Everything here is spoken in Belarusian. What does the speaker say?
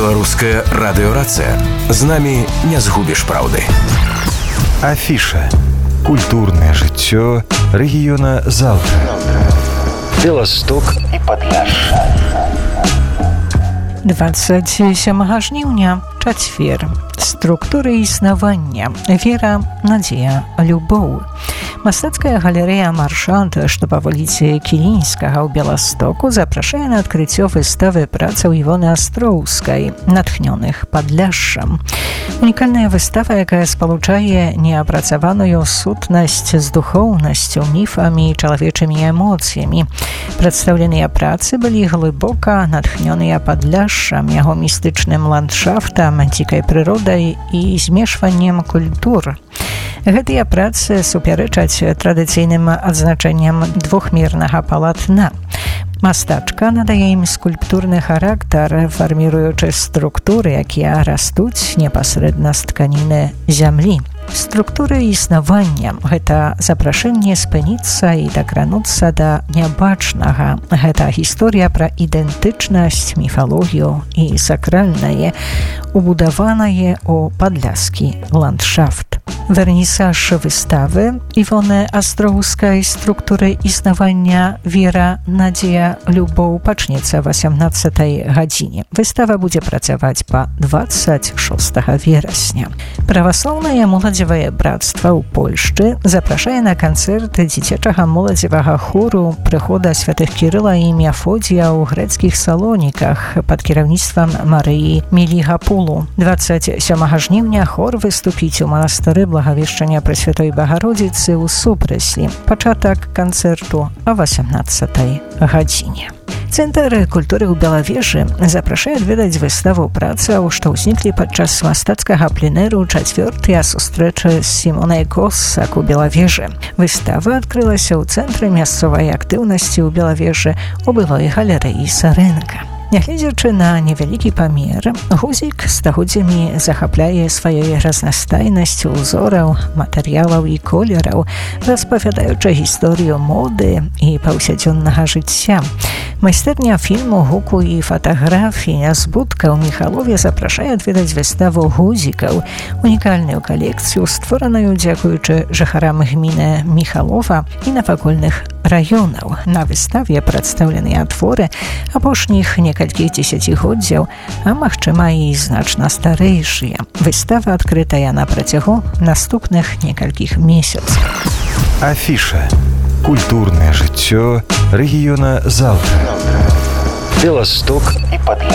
Беларуская радыёрацыя. З намі не згубіш праўды. Афіша. Культурнае жыццё рэгіёна Залка. Беласток і Падляшша. 27 жніўня, чацвер. Структуры існавання. Вера, надзея, любоў. Мастацкая галерэя «Маршант», што па вуліцы Кілінскага ў Беластоку, запрашае на адкрыццё выставы працаў Івоны Астроўскай, натхнёных Падляшшам. Унікальная выстава, якая спалучае неапрацаваную сутнасць з духоўнасцю, міфамі і чалавечымі эмоцыямі. Прадстаўленыя працы былі глыбока натхнёныя Падляшшам, яго містычным ландшафтам, дзікай прыродай і змешваннем культур. Гэтыя працы супярэчаць традыцыйным адзначэнням двухмернага палатна. Мастачка надае ім скульптурны характар, фарміруючы структуры, якія растуць непасрэдна з тканіны зямлі. Структуры існавання – гэта запрашэнне спыніцца і дакрануцца да нябачнага. Гэта гісторыя пра ідэнтычнасць, міфалогію і сакральнае, убудаванае ў падляскі ландшафт. Вернісаж выставы Івоны Астроўскай «Структуры існавання, вера, надзея, любоў» пачнецца 18 гадзіне. Выстава будзе працаваць па 26 верасня. Праваслаўнае моладзевае брацтва ў Польшчы запрашае на канцэрт дзіцячага моладзевага хору прыхода святых Кірыла і Мефодія ў грэцкіх Салоніках пад кіраўніцтвам Марыі Мелігапулу. 27 жніўня хор выступіць у манастыры Благавешчання Пресвятой Багародзіцы ў Супрэслі. Пачатак канцэрту о 18 гадзіне. Цэнтр культуры ў Белавежы запрашае адведаць выставу працаў, што ўзніклі падчас мастацкага пленэру чацвёртыя сустрэчы з Сімонай Коссак у Белавежы. Выстава адкрылася ў цэнтры мясцовай актыўнасці ў Белавежы у былой галерэі Сарэнка. Нягледзячы на невялікі памер, гузік стагоддзямі захапляе сваёй разнастайнасцю ўзораў, матэрыялаў і колераў, распавядаючы гісторыю моды і паўсядзённага жыцця. Майстэрня фільму, гуку і фатаграфіі «Збудка» ў Міхалове запрашае адведаць выставу гузікаў, унікальную калекцыю, створаную дзякуючы жыхарам гміны Міхалова і навакольных раёнаў. На выставе прадстаўленыя творы апошніх некалькіх дзесяцігоддзяў, а магчыма і значна старэйшыя. Выстава адкрытая на працягу наступных некалькіх месяцаў. Афіша. Культурнае жыццё рэгіёна Залка. Беласток і Падляшша.